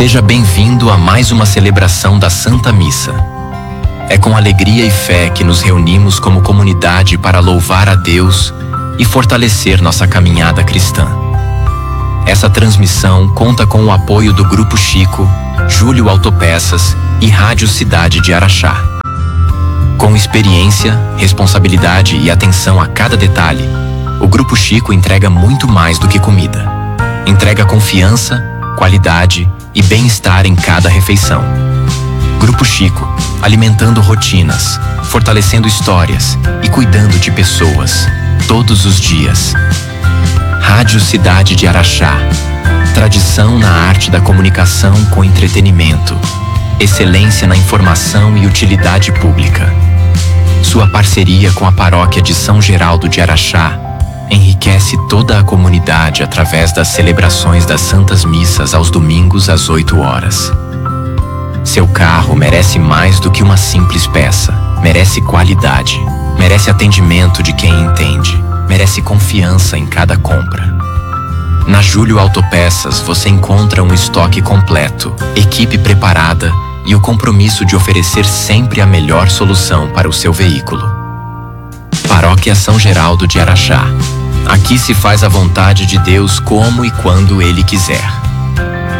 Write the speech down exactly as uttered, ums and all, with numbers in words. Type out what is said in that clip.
Seja bem-vindo a mais uma celebração da Santa Missa. É com alegria e fé que nos reunimos como comunidade para louvar a Deus e fortalecer nossa caminhada cristã. Essa transmissão conta com o apoio do Grupo Chico, Júlio Autopeças e Rádio Cidade de Araxá. Com experiência, responsabilidade e atenção a cada detalhe, o Grupo Chico entrega muito mais do que comida. Entrega confiança, qualidade e bem-estar em cada refeição. Grupo Chico, alimentando rotinas, fortalecendo histórias e cuidando de pessoas, todos os dias. Rádio Cidade de Araxá, tradição na arte da comunicação com entretenimento, excelência na informação e utilidade pública. Sua parceria com a paróquia de São Geraldo de Araxá enriquece toda a comunidade através das celebrações das Santas Missas aos domingos às oito horas. Seu carro merece mais do que uma simples peça, merece qualidade, merece atendimento de quem entende, merece confiança em cada compra. Na Júlio Autopeças você encontra um estoque completo, equipe preparada e o compromisso de oferecer sempre a melhor solução para o seu veículo. Paróquia São Geraldo de Araxá. Aqui se faz a vontade de Deus como e quando Ele quiser.